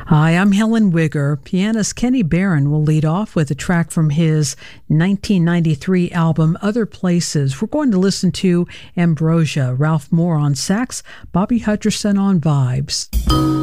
Hi, I'm Helen Wigger. Pianist Kenny Barron will lead off with a track from his 1993 album, Other Places. We're going to listen to Ambrosia, Ralph Moore on sax, Bobby Hutcherson on vibes.